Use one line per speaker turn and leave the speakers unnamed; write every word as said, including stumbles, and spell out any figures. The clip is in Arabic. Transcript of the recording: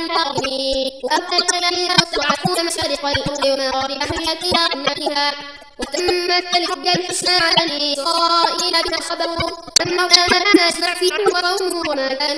الأرض وأبدل الذين استضعفوا مشارق الأرض ومغاربها إلى قمتها وتمت الحجة الحسنى على بني إسرائيل بما صبروا أن مولانا ما يسمع فيه وقومه وما كانوا